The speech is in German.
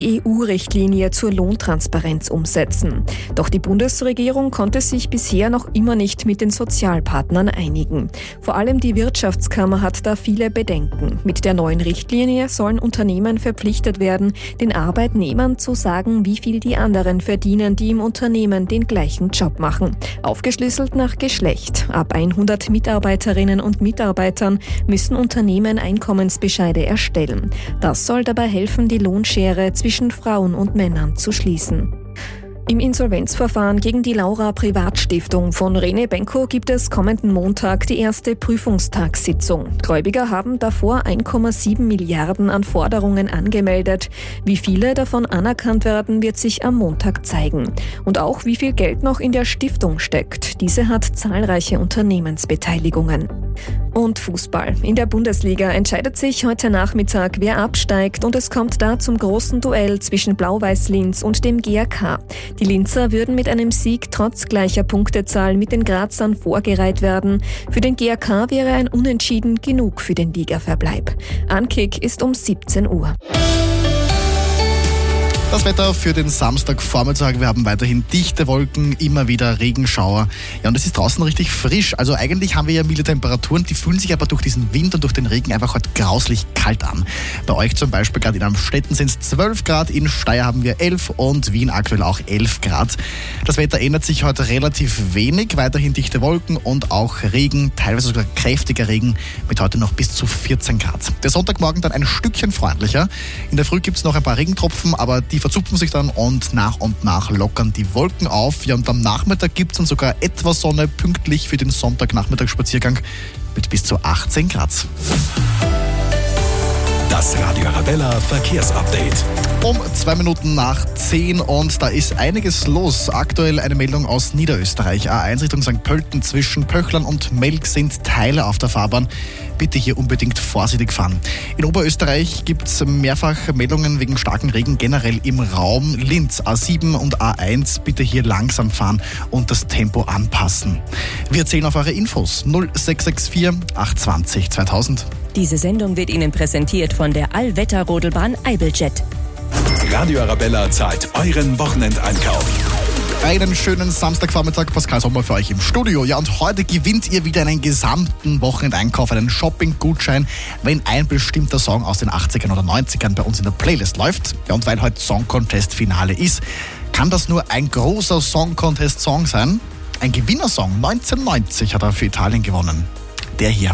EU-Richtlinie zur Lohntransparenz umsetzen. Doch die Bundesregierung konnte sich bisher noch immer nicht mit den Sozialpartnern einigen. Vor allem die Wirtschaftskammer hat da viele Bedenken. Mit der neuen Richtlinie sollen Unternehmen verpflichtet werden, den Arbeitnehmern zu sagen, wie viel die anderen verdienen, die im Unternehmen den gleichen Job machen. Aufgeschlüsselt nach Geschlecht. Ab 100 Mitarbeiterinnen und Mitarbeitern müssen Unternehmen Einkommensbescheide erstellen. Das soll dabei helfen, die Lohnschere zwischen Frauen und Männern zu schließen. Im Insolvenzverfahren gegen die Laura Privatstiftung von Rene Benko gibt es kommenden Montag die erste Prüfungstagssitzung. Gläubiger haben davor 1,7 Milliarden an Forderungen angemeldet. Wie viele davon anerkannt werden, wird sich am Montag zeigen. Und auch wie viel Geld noch in der Stiftung steckt. Diese hat zahlreiche Unternehmensbeteiligungen. Und Fußball. In der Bundesliga entscheidet sich heute Nachmittag, wer absteigt, und es kommt da zum großen Duell zwischen Blau-Weiß Linz und dem GAK. Die Linzer würden mit einem Sieg trotz gleicher Punktezahl mit den Grazern vorgereiht werden. Für den GAK wäre ein Unentschieden genug für den Ligaverbleib. Ankick ist um 17 Uhr. Das Wetter für den Samstagvormittag. Wir haben weiterhin dichte Wolken, immer wieder Regenschauer. Ja, und es ist draußen richtig frisch. Also eigentlich haben wir ja milde Temperaturen, die fühlen sich aber durch diesen Wind und durch den Regen einfach heute grauslich kalt an. Bei euch zum Beispiel gerade in Amstetten sind es 12 Grad, in Steyr haben wir 11 und Wien aktuell auch 11 Grad. Das Wetter ändert sich heute relativ wenig. Weiterhin dichte Wolken und auch Regen, teilweise sogar kräftiger Regen mit heute noch bis zu 14 Grad. Der Sonntagmorgen dann ein Stückchen freundlicher. In der Früh gibt es noch ein paar Regentropfen, aber die verzupfen sich dann und nach lockern die Wolken auf. Ja, und am Nachmittag gibt es dann sogar etwas Sonne, pünktlich für den Sonntagnachmittagsspaziergang mit bis zu 18 Grad. Das Radio Arabella Verkehrsupdate. Um 2 Minuten nach 10 und da ist einiges los. Aktuell eine Meldung aus Niederösterreich. A1 Richtung St. Pölten zwischen Pöchlern und Melk sind Teile auf der Fahrbahn. Bitte hier unbedingt vorsichtig fahren. In Oberösterreich gibt es mehrfach Meldungen wegen starken Regen generell im Raum Linz. A7 und A1 bitte hier langsam fahren und das Tempo anpassen. Wir zählen auf eure Infos 0664 820 2000. Diese Sendung wird Ihnen präsentiert von der Allwetterrodelbahn Eibeljet. Radio Arabella zahlt euren Wochenendeinkauf. Einen schönen Samstagvormittag, Pascal Sommer für euch im Studio. Ja, und heute gewinnt ihr wieder einen gesamten Wochenendeinkauf, einen Shopping-Gutschein, wenn ein bestimmter Song aus den 80ern oder 90ern bei uns in der Playlist läuft. Ja, und weil heute Song Contest Finale ist, kann das nur ein großer Song Contest Song sein. Ein Gewinnersong 1990 hat er für Italien gewonnen. Der hier.